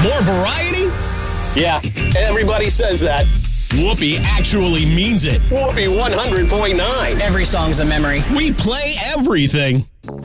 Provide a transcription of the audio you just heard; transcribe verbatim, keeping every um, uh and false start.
More variety? Yeah, everybody says that. Whoopi actually means it. Whoopi one hundred point nine. Every song's a memory. We play everything.